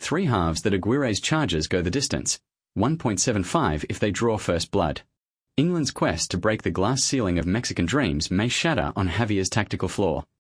3 halves that Aguirre's Chargers go the distance, 1.75 if they draw first blood. England's quest to break the glass ceiling of Mexican dreams may shatter on Javier's tactical flaw.